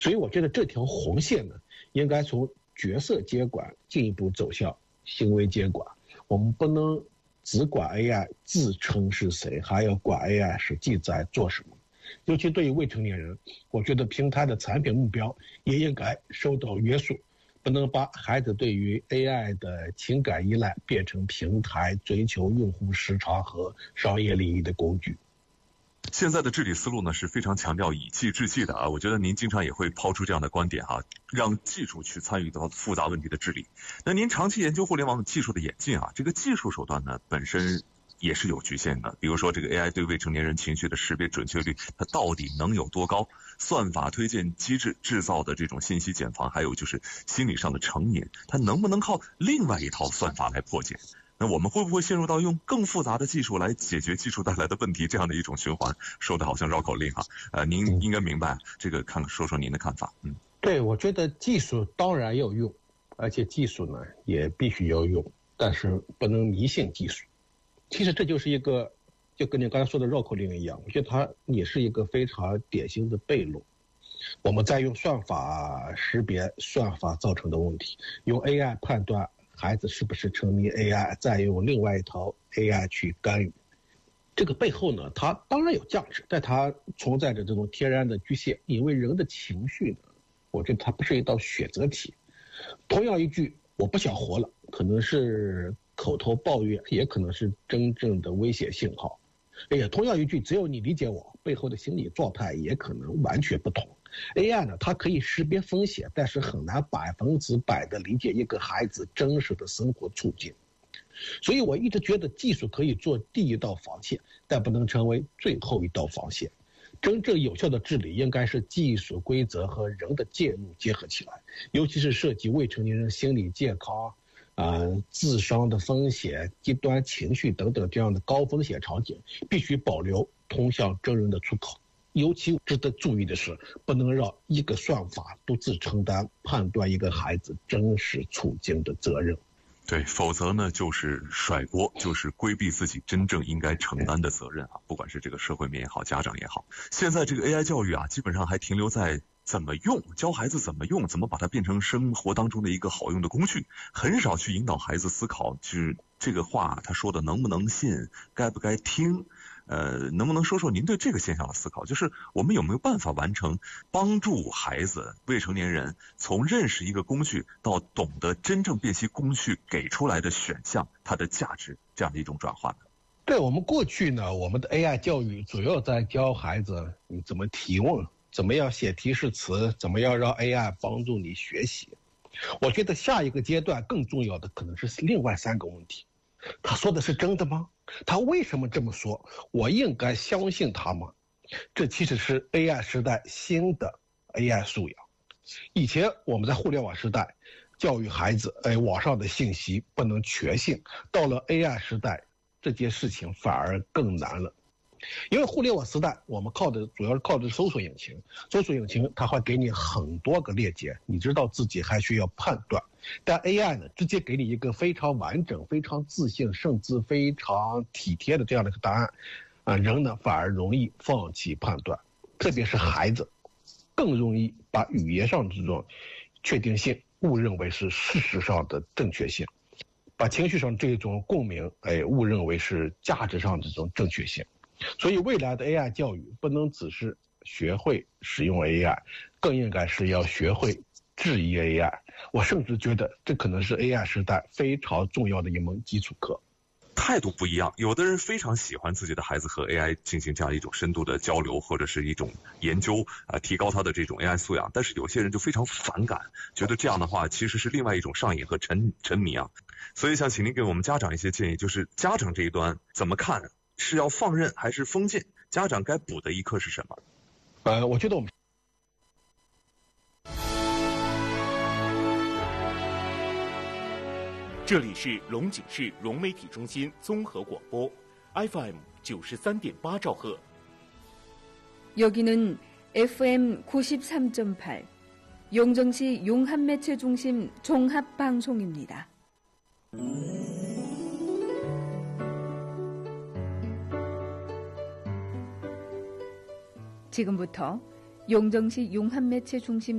所以我觉得这条红线呢，应该从角色接管进一步走向行为接管。我们不能只管 AI 自称是谁，还要管 AI 实际在做什么。尤其对于未成年人，我觉得平台的产品目标也应该受到约束，不能把孩子对于 AI 的情感依赖变成平台追求用户时长和商业利益的工具。 现在的治理思路呢是非常强调以技治技的啊，我觉得您经常也会抛出这样的观点哈，让技术去参与到复杂问题的治理。那您长期研究互联网技术的演进啊，这个技术手段呢本身也是有局限的，比如说这个 AI 对未成年人情绪的识别准确率，它到底能有多高？算法推荐机制制造的这种信息茧房，还有就是心理上的成瘾，它能不能靠另外一套算法来破解？那我们会不会陷入到用更复杂的技术来解决技术带来的问题这样的一种循环？说的好像绕口令哈，您应该明白这个，说说您的看法。 对，我觉得技术当然要用，而且技术呢也必须要用，但是不能迷信技术。其实这就是一个，就跟你刚才说的绕口令一样，我觉得它也是一个非常典型的悖论。我们在用算法识别算法造成的问题，用 AI 判断孩子是不是沉迷 AI， 再用另外一套 AI 去干预。这个背后呢，它当然有价值，但它存在着这种天然的局限，因为人的情绪呢，我觉得它不是一道选择题。同样一句我不想活了，可能是口头抱怨，也可能是真正的威胁信号。同样一句只有你理解我，背后的心理状态也可能完全不同。AI 呢，它可以识别风险，但是很难100%的理解一个孩子真实的生活处境。所以我一直觉得技术可以做第一道防线，但不能成为最后一道防线。真正有效的治理应该是技术规则和人的介入结合起来，尤其是涉及未成年人心理健康、自伤的风险、极端情绪等等这样的高风险场景，必须保留通向真人的出口。尤其值得注意的是，不能让一个算法独自承担判断一个孩子真实处境的责任。 对，否则呢就是甩锅，就是规避自己真正应该承担的责任啊！不管是这个社会面也好，家长也好，现在这个 AI 教育啊，基本上还停留在怎么用，教孩子怎么用，怎么把它变成生活当中的一个好用的工具，很少去引导孩子思考，就是这个话他说的能不能信，该不该听。能不能说说您对这个现象的思考？就是我们有没有办法完成帮助孩子、未成年人从认识一个工具到懂得真正辨析工具给出来的选项它的价值这样的一种转换呢？ 对，我们过去呢，我们的 AI 教育主要在教孩子你怎么提问，怎么样写提示词，怎么样让 AI 帮助你学习。我觉得下一个阶段更重要的可能是另外3个问题。他说的是真的吗？他为什么这么说？我应该相信他吗？这其实是 AI 时代新的 AI 素养。以前我们在互联网时代教育孩子，网上的信息不能全信，到了 AI 时代，这件事情反而更难了。因为互联网时代我们主要是靠的搜索引擎，搜索引擎它会给你很多个链接，你知道自己还需要判断。但 AI 呢，直接给你一个非常完整、非常自信，甚至非常体贴的这样的一个答案，人呢反而容易放弃判断，特别是孩子，更容易把语言上的这种确定性误认为是事实上的正确性，把情绪上这种共鸣，误认为是价值上的这种正确性。所以未来的 AI 教育不能只是学会使用 AI， 更应该是要学会质疑 AI。 我甚至觉得这可能是 AI 时代非常重要的一门基础课。 态度不一样，有的人非常喜欢自己的孩子和 AI 进行这样一种深度的交流或者是一种研究，提高他的这种 AI 素养，但是有些人就非常反感，觉得这样的话其实是另外一种上瘾和沉迷啊。所以想请您给我们家长一些建议，就是家长这一端怎么看，是要放任还是封建？家长该补的一课是什么？ 我觉得我们这里是龙井市融媒体中心综合广播 FM 93.8兆赫。 여기는 FM 93.8 용정시 용합매체중심 종합방송입니다. 지금부터 용정시 용합매체중심